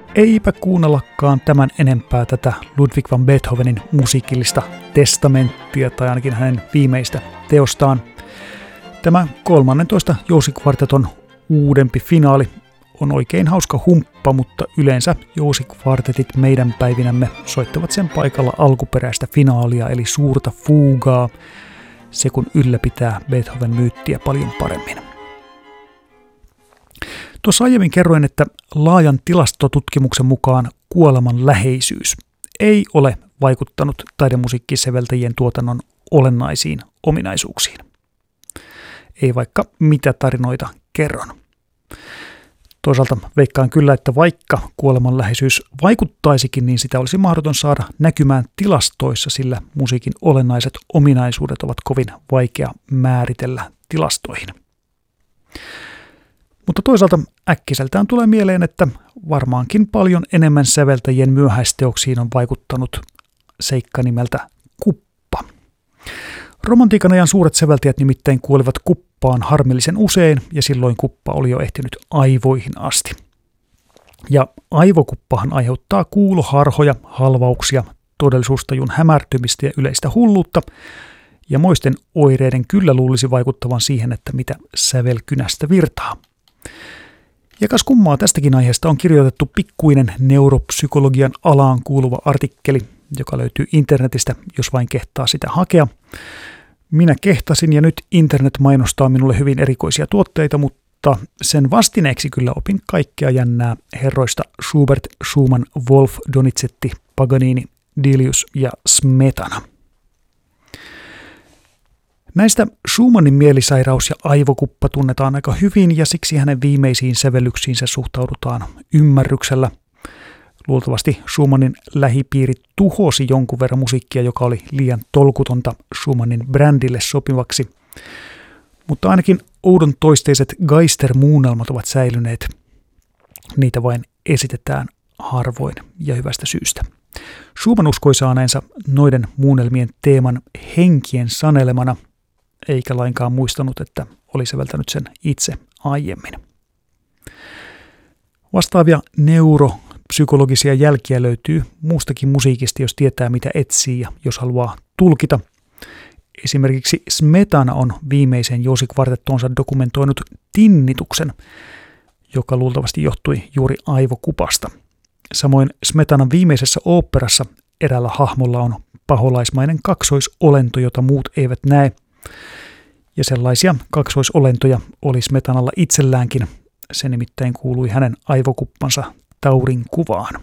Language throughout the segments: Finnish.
Eipä kuunnellakaan tämän enempää tätä Ludwig van Beethovenin musiikillista testamenttia tai ainakin hänen viimeistä teostaan. Tämä 13. jousikvarteton uudempi finaali on oikein hauska humppa, mutta yleensä jousikvartetit meidän päivinämme soittavat sen paikalla alkuperäistä finaalia eli suurta fuugaa, se kun ylläpitää Beethoven-myyttiä paljon paremmin. Tuossa aiemmin kerroin, että laajan tilastotutkimuksen mukaan kuoleman läheisyys ei ole vaikuttanut taidemusiikkisäveltäjien tuotannon olennaisiin ominaisuuksiin. Ei vaikka mitä tarinoita kerron. Toisaalta veikkaan kyllä, että vaikka kuolemanläheisyys vaikuttaisikin, niin sitä olisi mahdoton saada näkymään tilastoissa, sillä musiikin olennaiset ominaisuudet ovat kovin vaikea määritellä tilastoihin. Mutta toisaalta äkkiseltään tulee mieleen, että varmaankin paljon enemmän säveltäjien myöhäisteoksiin on vaikuttanut seikka nimeltä kuppa. Romantiikan ajan suuret säveltäjät nimittäin kuolivat kuppaan harmillisen usein, ja silloin kuppa oli jo ehtinyt aivoihin asti. Ja aivokuppahan aiheuttaa kuuloharhoja, halvauksia, todellisuustajun hämärtymistä ja yleistä hulluutta, ja moisten oireiden kyllä luulisi vaikuttavan siihen, että mitä sävelkynästä virtaa. Ja kas kummaa, tästäkin aiheesta on kirjoitettu pikkuinen neuropsykologian alaan kuuluva artikkeli, joka löytyy internetistä, jos vain kehtaa sitä hakea. Minä kehtasin ja nyt internet mainostaa minulle hyvin erikoisia tuotteita, mutta sen vastineeksi kyllä opin kaikkea jännää herroista Schubert, Schumann, Wolf, Donizetti, Paganini, Delius ja Smetana. Näistä Schumannin mielisairaus ja aivokuppa tunnetaan aika hyvin ja siksi hänen viimeisiin sävellyksiinsä suhtaudutaan ymmärryksellä. Luultavasti Schumannin lähipiiri tuhosi jonkun verran musiikkia, joka oli liian tolkutonta Schumannin brändille sopivaksi, mutta ainakin oudon toisteiset Geister-muunnelmat ovat säilyneet. Niitä vain esitetään harvoin ja hyvästä syystä. Schumann uskoi saaneensa noiden muunnelmien teeman henkien sanelemana, eikä lainkaan muistanut, että oli säveltänyt sen itse aiemmin. Vastaavia neuropsykologisia jälkiä löytyy muustakin musiikista, jos tietää mitä etsii ja jos haluaa tulkita. Esimerkiksi Smetana on viimeisen jousikvartettonsa dokumentoinut tinnituksen, joka luultavasti johtui juuri aivokupasta. Samoin Smetanan viimeisessä oopperassa eräällä hahmolla on paholaismainen kaksoisolento, jota muut eivät näe. Ja sellaisia kaksoisolentoja oli Smetanalla itselläänkin. Se nimittäin kuului hänen aivokuppansa taurin kuvaan.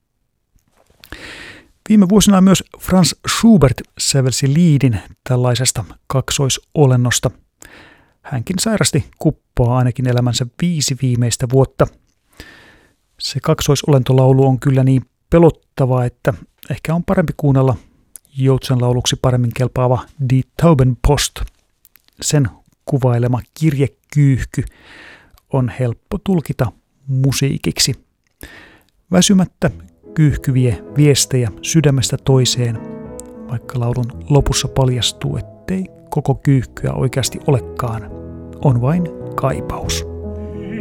Viime vuosina myös Franz Schubert sävelsi liidin tällaisesta kaksoisolennosta. Hänkin sairasti kuppaa ainakin elämänsä 5 viimeistä vuotta. Se kaksoisolentolaulu on kyllä niin pelottava, että ehkä on parempi kuunnella joutsenlauluksi paremmin kelpaava Die Taubenpost. Sen kuvailema kirjekyyhky on helppo tulkita musiikiksi. Väsymättä kyyhky vie viestejä sydämestä toiseen, vaikka laulun lopussa paljastuu, ettei koko kyyhkyä oikeasti olekaan, on vain kaipaus.